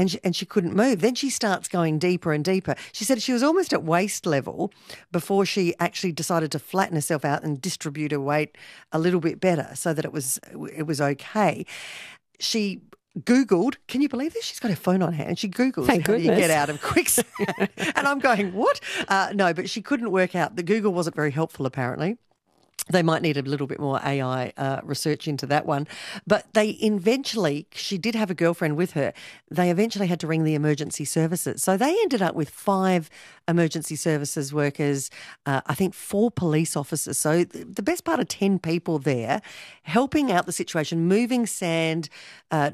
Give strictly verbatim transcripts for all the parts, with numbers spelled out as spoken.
and she, and she couldn't move. Then she starts going deeper and deeper. She said she was almost at waist level before she actually decided to flatten herself out and distribute her weight a little bit better so that it was it was okay. She Googled, can you believe this? She's got her phone on hand. She Googles, Thank how do you goodness. get out of quicksand? And I'm going, what? Uh, no, but she couldn't work out. The Google wasn't very helpful, apparently. They might need a little bit more A I uh, research into that one. But they eventually, she did have a girlfriend with her, they eventually had to ring the emergency services. So they ended up with five emergency services workers, uh, I think four police officers. So the best part of ten people there helping out the situation, moving sand, uh,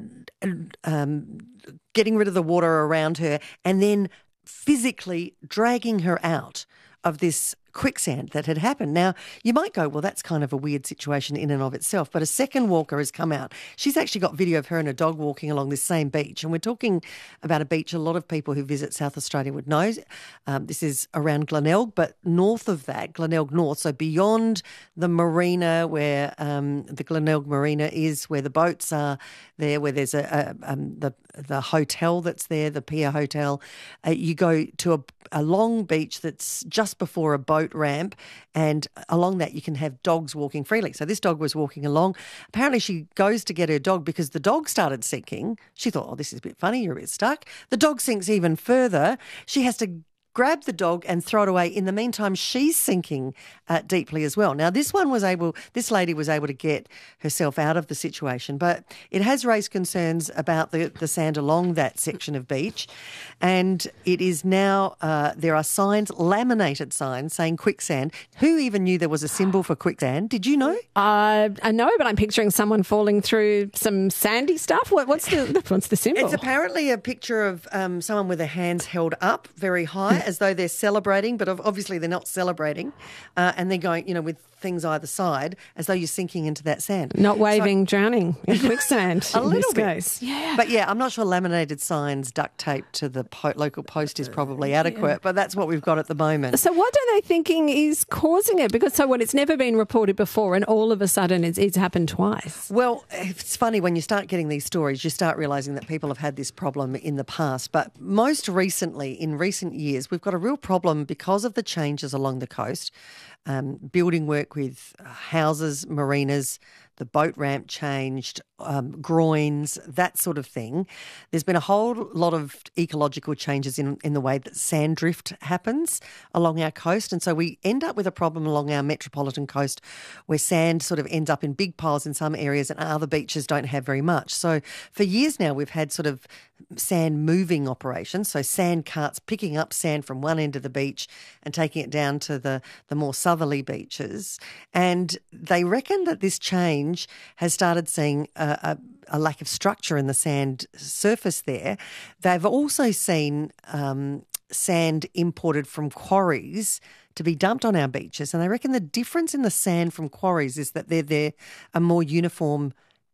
um, getting rid of the water around her, and then physically dragging her out of this quicksand that had happened. Now, you might go, well, that's kind of a weird situation in and of itself, but a second walker has come out. She's actually got video of her and a dog walking along this same beach, and we're talking about a beach a lot of people who visit South Australia would know. Um, this is around Glenelg, but north of that, Glenelg North, so beyond the marina where um, the Glenelg Marina is, where the boats are there, where there's a, a um, the the hotel that's there, the Pier Hotel. Uh, you go to a, a long beach that's just before a boat ramp, and along that you can have dogs walking freely. So this dog was walking along. Apparently she goes to get her dog because the dog started sinking. She thought, oh, this is a bit funny, you're a bit stuck. The dog sinks even further. She has to grab the dog and throw it away. In the meantime, she's sinking uh, deeply as well. Now, this one was able, this lady was able to get herself out of the situation, but it has raised concerns about the, the sand along that section of beach. And it is now, uh, there are signs, laminated signs saying quicksand. Who even knew there was a symbol for quicksand? Did you know? Uh, I know, but I'm picturing someone falling through some sandy stuff. What, what's the what's the symbol? It's apparently a picture of um, someone with their hands held up very high, as though they're celebrating, but obviously they're not celebrating. Uh, and they're going, you know, with things either side, as though you're sinking into that sand. Not waving, so, drowning in quicksand. A in little this bit. case. Yeah. But yeah, I'm not sure laminated signs duct taped to the po- local post is probably adequate, yeah. But that's what we've got at the moment. So what are they thinking is causing it? Because so what, it's never been reported before and all of a sudden it's, it's happened twice. Well, it's funny when you start getting these stories, you start realising that people have had this problem in the past. But most recently, in recent years, we've got a real problem because of the changes along the coast. Um, building work with houses, marinas, the boat ramp changed, um, groins, that sort of thing. There's been a whole lot of ecological changes in, in the way that sand drift happens along our coast. And so we end up with a problem along our metropolitan coast where sand sort of ends up in big piles in some areas and other beaches don't have very much. So for years now, we've had sort of sand moving operations, so sand carts picking up sand from one end of the beach and taking it down to the, the more southerly beaches. And they reckon that this change has started seeing a, a, a lack of structure in the sand surface there. They've also seen um, sand imported from quarries to be dumped on our beaches, and they reckon the difference in the sand from quarries is that they're there a more uniform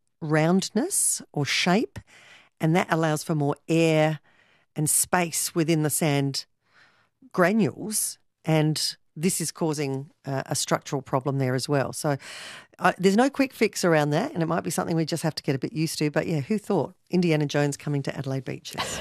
roundness or shape, and that allows for more air and space within the sand granules, and this is causing uh, a structural problem there as well. So uh, there's no quick fix around that, and it might be something we just have to get a bit used to. But yeah, who thought? Indiana Jones coming to Adelaide beaches.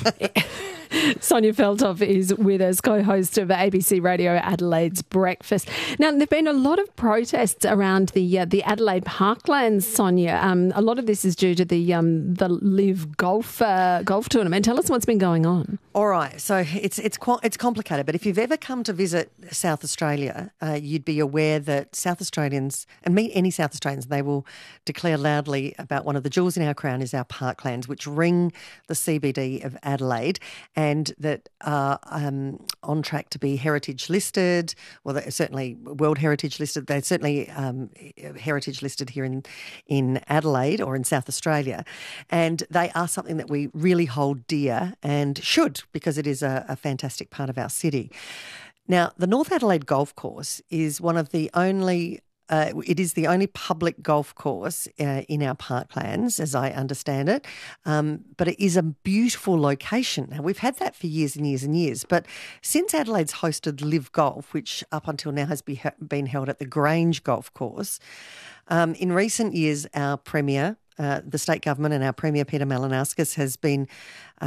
Sonia Feldhoff is with us, co-host of A B C Radio Adelaide's Breakfast. Now, there have been a lot of protests around the uh, the Adelaide Parklands, Sonia. Um, a lot of this is due to the um, the Live Golf uh, golf tournament. Tell us what's been going on. All right, so it's it's quite it's complicated, but if you've ever come to visit South Australia, uh, you'd be aware that South Australians, and meet any South Australians, they will declare loudly about one of the jewels in our crown is our parklands, which ring the C B D of Adelaide, and that are um, on track to be heritage listed. Well, they're certainly World Heritage listed. They're certainly um, heritage listed here in in Adelaide or in South Australia, and they are something that we really hold dear and should, because it is a, a fantastic part of our city. Now, the North Adelaide Golf Course is one of the only Uh, it is the only public golf course uh, in our parklands, as I understand it, um, but it is a beautiful location. Now, we've had that for years and years and years, but since Adelaide's hosted Live Golf, which up until now has be, been held at the Grange Golf Course, um, in recent years our Premier, uh, the state government and our Premier Peter Malinauskas has been